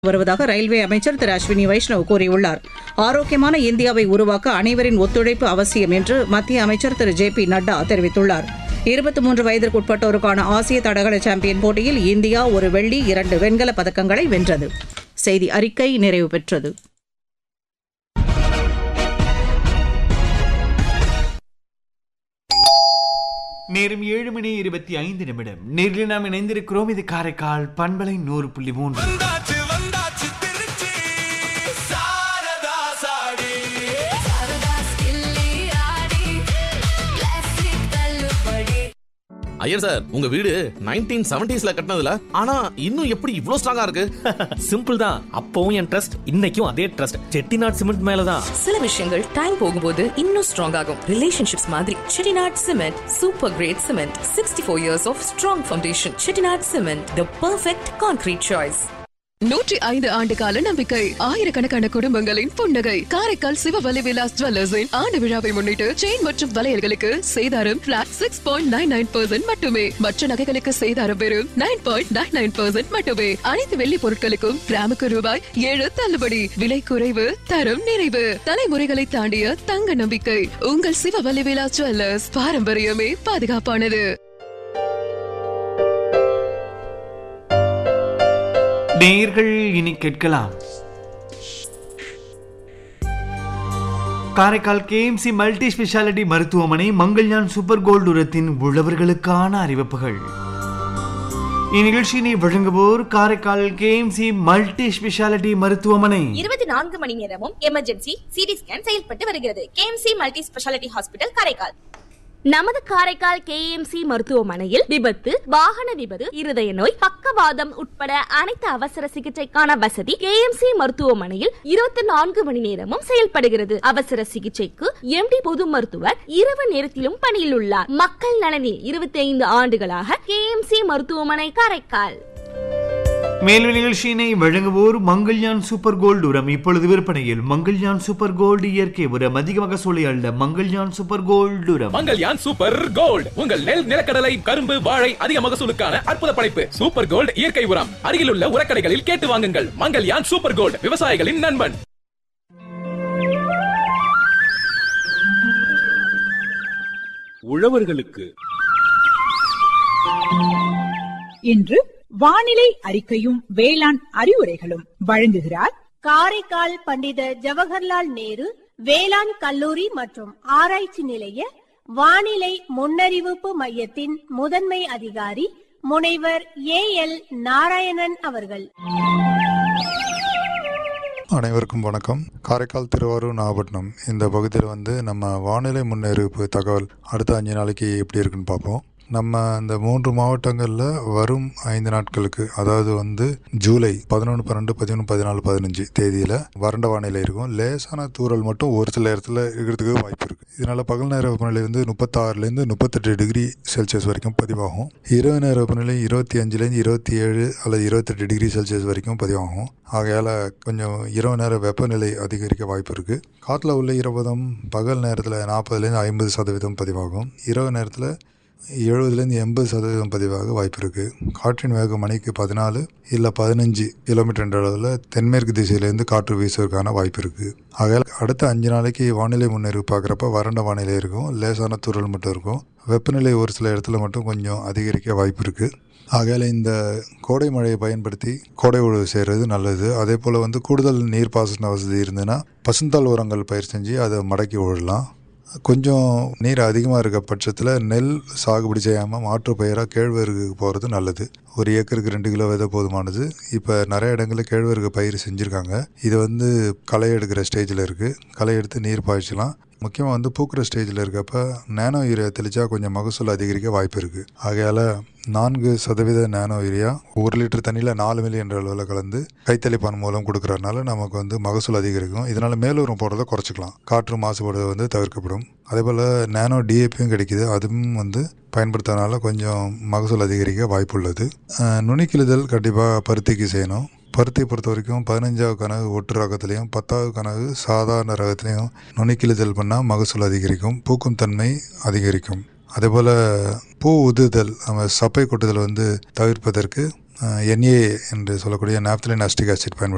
வருவதாக ரயில்வே அமைச்சர் திரு அஸ்வினி வைஷ்ணவ் கூறியுள்ளார். ஆரோக்கியமான இந்தியாவை உருவாக்க அனைவரின் ஒத்துழைப்பு அவசியம் என்று மத்திய அமைச்சர் திரு ஜே.பி. நட்டா தெரிவித்துள்ளார். 23 வயதிற்குட்பட்டோருக்கான ஆசிய தடகள சாம்பியன் போட்டியில் இந்தியா ஒரு வெள்ளி 2 வெண்கலப் பதக்கங்களை வென்றது. செய்தி அறிக்கை நிறைவு பெற்றது. நேரம் 7:25. நேரில் நாம் இணைந்திருக்கிறோம். இது காரைக்கால் பண்பலை 100.3. ஐயர் சார், உங்க வீடு 1970s கட்டினதுல ஆனா இன்னும் எப்படி இவ்ளோ ஸ்ட்ராங்கா இருக்கு? சிம்பிள் தான். அப்பவும் என் ட்ரஸ்ட், இன்னைக்கும் அதே ட்ரஸ்ட். செட்டிநாட் சிமெண்ட் மேலதான். சில விஷயங்கள் டைம் போகும்போது இன்னும் ஸ்ட்ராங் ஆகும். ரிலேஷன்ஷிப்ஸ் மாதிரி Chettinad cement super great cement. 64 years of strong foundation. Chettinad cement, the perfect concrete choice. 105 ஆண்டு கால நம்பிக்கை, ஆயிரக்கணக்கான குடும்பங்களின் புன்னகை. காரைக்கால் சிவவலி விலாஸ் ஜுவல்லர்ஸின் ஆண்டு விழாவை முன்னிட்டு செயின் மற்றும் வளையல்களுக்கு சேதாரம் பிளாட் 6.99% மட்டுமே. மற்ற நகைகளுக்கு சேதாரம் வெறும் 9.99% மட்டுமே. அனைத்து வெள்ளி பொருட்களுக்கும் கிராமுக்கு ரூபாய் 7 தள்ளுபடி. விலை குறைவு, தரம் நிறைவு. தலைமுறைகளை தாண்டிய தங்க நம்பிக்கை. உங்கள் சிவவலி விலாஸ் ஜுவல்லர்ஸ். பாரம்பரியமே பாதுகாப்பானது. நேயர்கள் இனி கேட்கலாம். காரைக்கால் KMC மல்டி ஸ்பெஷாலிட்டி மருத்துவமனை மங்கள்யான் சூப்பர் கோல்டு உரத்தின் உழவர்களுக்கான அறிவிப்புகள். இந்நிகழ்ச்சியினை வழங்குவோர் காரைக்கால் KMC மல்டி ஸ்பெஷாலிட்டி மருத்துவமனை. 24 மணி நேரமும் எமர்ஜென்சி சிடி ஸ்கேன் செயல்பட்டு வருகிறது. KMC multi speciality hospital Karaikal. நமது காரைக்கால் KMC மருத்துவமனையில் விபத்து, வாகன விபத்து, இருதய நோய், பக்கவாதம் உட்பட அனைத்து அவசர சிகிச்சைக்கான வசதி KMC மருத்துவமனையில் 24 மணி நேரமும் செயல்படுகிறது. அவசர சிகிச்சைக்கு MD பொது மருத்துவர் இரவு நேரத்திலும் பணியில் உள்ளார். மக்கள் நலனில் 25 ஆண்டுகளாக KMC மருத்துவமனை காரைக்கால். மேலும் நிகழ்ச்சியினை வழங்குவோர் மங்கள்யான் சூப்பர் கோல்டு உரம். இப்பொழுது விற்பனையில் மங்கள்யான் சூப்பர் கோல்டு இயற்கை உரம். அதிக மகசூலை அல்ல மங்கள்யான் சூப்பர் கோல்டு உரம். மங்கள்யான் சூப்பர் கோல்டு உங்கள் நெல், நிலக்கடலை, கரும்பு, வாழை அதிக மகசூலுக்கான அற்புத படைப்பு. சூப்பர் கோல்டு இயற்கை உரம். அருகிலுள்ள உரக்கடைகளில் கேட்டு வாங்குங்கள். மங்கள்யான் சூப்பர் கோல்டு, விவசாயிகளின் நண்பன். உழவர்களுக்கு இன்று வானிலை அறிக்கையும் வேளாண் அறிவுரைகளும் வழங்குகிறார் காரைக்கால் பண்டித ஜவஹர்லால் நேரு வேளாண் கல்லூரி மற்றும் ஆராய்ச்சி நிலைய வானிலை முன்னறிவிப்பு மையத்தின் முதன்மை அதிகாரி முனைவர் AL நாராயணன் அவர்கள். அனைவருக்கும் வணக்கம். காரைக்கால், திருவாரூர், நாகப்பட்டினம் இந்த பகுதியில் நம்ம வானிலை முன்னறிவிப்பு தகவல் அடுத்த 5 நாளைக்கு எப்படி இருக்குன்னு பார்ப்போம். நம்ம இந்த 3 மாவட்டங்களில் வரும் 5 நாட்களுக்கு, அதாவது ஜூலை 11, 12, 13, 14, 15 தேதியில் வறண்ட வானிலை இருக்கும். லேசான தூறல் மட்டும் ஒரு சில இடத்துல இருக்கிறதுக்கு வாய்ப்பு இருக்குது. இதனால் பகல் நேர வெப்பநிலை 36லேருந்து 38 டிகிரி செல்சியஸ் வரைக்கும் பதிவாகும். இரவு நேர வெப்பநிலை 25லேருந்து 27 அல்லது 28 டிகிரி செல்சியஸ் வரைக்கும் பதிவாகும். ஆகையால் கொஞ்சம் இரவு நேர வெப்பநிலை அதிகரிக்க வாய்ப்பு இருக்குது. காற்றில் உள்ள ஈரப்பதம் பகல் நேரத்தில் 40லேருந்து 50% பதிவாகும். இரவு நேரத்தில் 70லேருந்து 80% பதிவாக வாய்ப்பு இருக்குது. காற்றின் வேகம் மணிக்கு 14 இல்லை 15 கிலோமீட்டர் என்ற அளவில் தென்மேற்கு திசையிலேருந்து காற்று வீசுவதற்கான வாய்ப்பு இருக்குது. ஆகையால் அடுத்த 5 நாளைக்கு வானிலை முன்னறிவிப்பு பார்க்குறப்ப வறண்ட வானிலை இருக்கும். லேசான தூறல் மட்டும் இருக்கும். வெப்பநிலை ஒரு சில இடத்துல மட்டும் கொஞ்சம் அதிகரிக்க வாய்ப்பு இருக்குது. ஆகையால் இந்த கோடை மழையை பயன்படுத்தி கோடை உழவு செய்கிறது நல்லது. அதே போல் கூடுதல் நீர்ப்பாசன வசதி இருந்ததுன்னா பசுந்தாள் உரங்கள் பயிர் செஞ்சு அதை மடக்கி விடலாம். கொஞ்சம் நீர் அதிகமாக இருக்க பட்சத்தில் நெல் சாகுபடி செய்யாமல் மாற்று பயிராக கேழ்வரகு போகிறது நல்லது. ஒரு ஏக்கருக்கு 2 கிலோ விதை போதுமானது. இப்போ நிறைய இடங்களில் கேழ்வரகு பயிர் செஞ்சுருக்காங்க. இது களை எடுக்கிற ஸ்டேஜில் இருக்குது. களை எடுத்து நீர் பாய்ச்சலாம். முக்கியமாக பூக்கிற ஸ்டேஜில் இருக்கப்ப நானோ யூரியா தெளித்தா கொஞ்சம் மகசூல் அதிகரிக்க வாய்ப்பு இருக்குது. ஆகையால் 4% நானோ யூரியா 1 லிட்டர் தண்ணியில் 4 மில்லி என்ற அளவில் கலந்து கைத்தளிப்பான் மூலம் கொடுக்கறதுனால நமக்கு மகசூல் அதிகரிக்கும். இதனால் மேலூரம் போடுறதை குறைச்சிக்கலாம். காற்று மாசுபடுறது தவிர்க்கப்படும். அதே போல் நானோ DAPயும் கிடைக்கிது. அதுவும் பயன்படுத்துறதுனால கொஞ்சம் மகசூல் அதிகரிக்க வாய்ப்பு உள்ளது. நுனிக்கிழுதல் கண்டிப்பாக பருத்திக்கு செய்யணும். பருத்தி பொறுத்த வரைக்கும் 15வது கனவு ஒட்டு ரகத்துலையும் 10வது கனவு சாதாரண ரகத்துலையும் நுனிக்கிழுதல் பண்ணால் மகசூல் அதிகரிக்கும். பூக்கும் தன்மை அதிகரிக்கும். அதே போல் பூ உதுதல், நம்ம சப்பை கொட்டுதல் தவிர்ப்பதற்கு NA என்று சொல்லக்கூடிய நாப்தலின் அஸ்டிக் ஆசிட் பயன்படுத்த